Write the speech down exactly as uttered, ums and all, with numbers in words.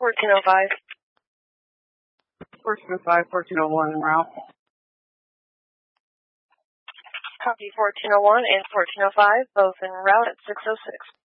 fourteen oh five. fourteen oh five, fourteen oh one en route. Copy fourteen oh one and fourteen oh five, both en route at six oh six.